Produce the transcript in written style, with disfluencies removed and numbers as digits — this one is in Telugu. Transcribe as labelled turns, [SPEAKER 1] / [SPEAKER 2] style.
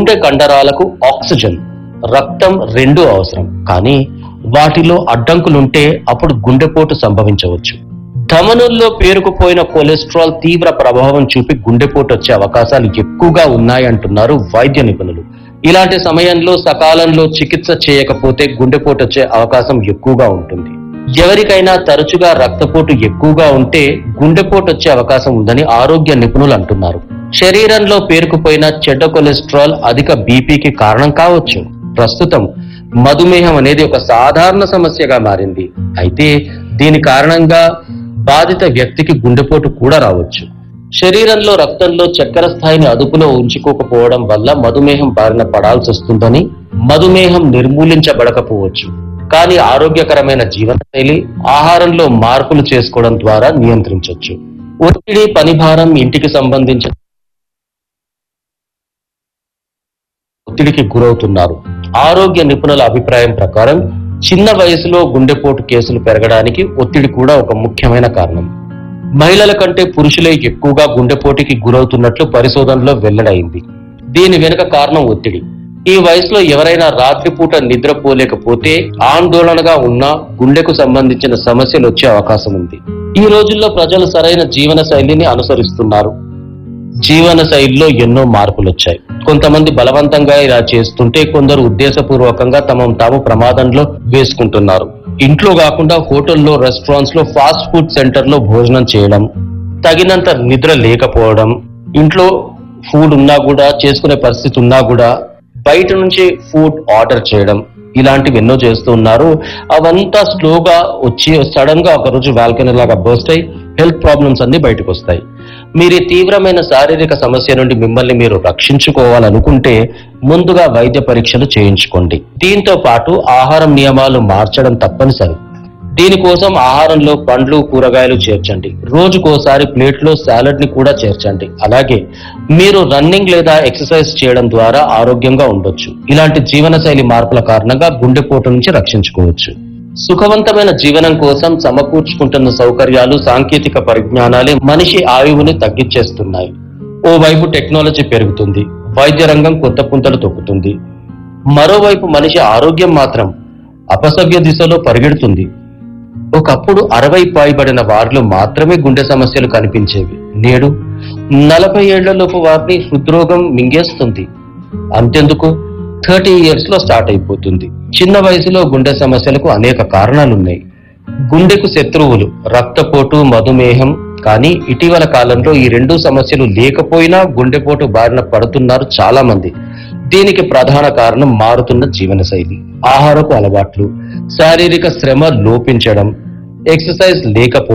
[SPEAKER 1] గుండె కండరాలకు ఆక్సిజన్, రక్తం రెండూ అవసరం. కానీ వాటిలో అడ్డంకులుంటే అప్పుడు గుండెపోటు సంభవించవచ్చు. ధమనుల్లో పేరుకుపోయిన కొలెస్ట్రాల్ తీవ్ర ప్రభావం చూపి గుండెపోటు వచ్చే అవకాశాలు ఎక్కువగా ఉన్నాయంటున్నారు వైద్య నిపుణులు. ఇలాంటి సమయంలో సకాలంలో చికిత్స చేయకపోతే గుండెపోటు వచ్చే అవకాశం ఎక్కువగా ఉంటుంది. ఎవరికైనా తరచుగా రక్తపోటు ఎక్కువగా ఉంటే గుండెపోటు వచ్చే అవకాశం ఉందని ఆరోగ్య నిపుణులు అంటున్నారు. శరీరంలో పేరుకుపోయిన చెడ్డ కొలెస్ట్రాల్ అధిక బీపీకి కారణం కావచ్చు. ప్రస్తుతం మధుమేహం అనేది ఒక సాధారణ సమస్యగా మారింది. అయితే దీని కారణంగా బాధిత వ్యక్తికి గుండెపోటు కూడా రావచ్చు. శరీరంలో రక్తంలో చక్కెర స్థాయిని అదుపులో ఉంచుకోకపోవడం వల్ల మధుమేహం బారిన పడాల్సి వస్తుందని, మధుమేహం నిర్మూలించబడకపోవచ్చు. కానీ ఆరోగ్యకరమైన జీవనశైలి, ఆహారంలో మార్పులు చేసుకోవడం ద్వారా నియంత్రించవచ్చు. ఒత్తిడి, పనిభారం, ఇంటికి సంబంధించిన ఒత్తిడికి గురవుతున్నారు. ఆరోగ్య నిపుణుల అభిప్రాయం ప్రకారం చిన్న వయసులో గుండెపోటు కేసులు పెరగడానికి ఒత్తిడి కూడా ఒక ముఖ్యమైన కారణం. మహిళల కంటే పురుషులే ఎక్కువగా గుండెపోటుకి గురవుతున్నట్లు పరిశోధనలో వెల్లడైంది. దీని వెనుక కారణం ఒత్తిడి. ఈ వయసులో ఎవరైనా రాత్రిపూట నిద్రపోలేకపోతే, ఆందోళనగా ఉన్నా గుండెకు సంబంధించిన సమస్యలు వచ్చే అవకాశం ఉంది. ఈ రోజుల్లో ప్రజలు సరైన జీవన శైలిని అనుసరిస్తున్నారు. జీవన శైలిలో ఎన్నో మార్పులు వచ్చాయి. కొంతమంది బలవంతంగా ఇలా చేస్తుంటే, కొందరు ఉద్దేశపూర్వకంగా తమను తాము ప్రమాదంలో వేసుకుంటున్నారు. ఇంట్లో కాకుండా హోటల్లో, రెస్టారెంట్స్ లో, ఫాస్ట్ ఫుడ్ సెంటర్ లో భోజనం చేయడం, తగినంత నిద్ర లేకపోవడం, ఇంట్లో ఫుడ్ ఉన్నా కూడా, చేసుకునే పరిస్థితి ఉన్నా కూడా బయట నుంచి ఫుడ్ ఆర్డర్ చేయడం, ఇలాంటివి ఎన్నో చేస్తూ ఉన్నారు. అవంతా స్లోగా వచ్చి సడన్ గా ఒకరోజు వాల్కనీ లాగా బర్స్ట్ అయి హెల్త్ ప్రాబ్లమ్స్ అన్ని బయటకు వస్తాయి. మీరు ఈ తీవ్రమైన శారీరక సమస్య నుండి మిమ్మల్ని మీరు రక్షించుకోవాలనుకుంటే ముందుగా వైద్య పరీక్షలు చేయించుకోండి. దీంతో పాటు ఆహారం నియమాలు మార్చడం తప్పనిసరి. దీనికోసం ఆహారంలో పండ్లు, కూరగాయలు చేర్చండి. రోజుకోసారి ప్లేట్లో సాలడ్ ని కూడా చేర్చండి. అలాగే మీరు రన్నింగ్ లేదా ఎక్సర్సైజ్ చేయడం ద్వారా ఆరోగ్యంగా ఉండొచ్చు. ఇలాంటి జీవనశైలి మార్పుల కారణంగా గుండెపోటు నుంచి రక్షించుకోవచ్చు. సుఖవంతమైన జీవనం కోసం సమకూర్చుకుంటున్న సౌకర్యాలు, సాంకేతిక పరిజ్ఞానాలే మనిషి ఆయువుని తగ్గించేస్తున్నాయి. ఓవైపు టెక్నాలజీ పెరుగుతుంది, వైద్య రంగం కొత్త పుంతలు తొక్కుతుంది. మరోవైపు మనిషి ఆరోగ్యం మాత్రం అపసవ్య దిశలో పరిగెడుతుంది. ఒకప్పుడు 60 పైబడిన వారిలో మాత్రమే గుండె సమస్యలు కనిపించేవి. నేడు 40 ఏళ్లలోపు వారిని హృద్రోగం మింగేస్తుంది. అంతెందుకు 30 years లో స్టార్ట్ అయిపోతుంది. చిన్న వయసులో గుండె సమస్యలకు అనేక కారణాలున్నాయి. గుండెకు శత్రువులు రక్తపోటు, మధుమేహం. కానీ ఇటీవల కాలంలో ఈ రెండు సమస్యలు లేకపోయినా గుండెపోటు బారిన పడుతున్నారు చాలా మంది. దీనికి ప్రధాన కారణం మారుతున్న జీవనశైలి, ఆహారపు అలవాట్లు, శారీరక శ్రమ లోపించడం, ఎక్సర్సైజ్ లేకపోవడం.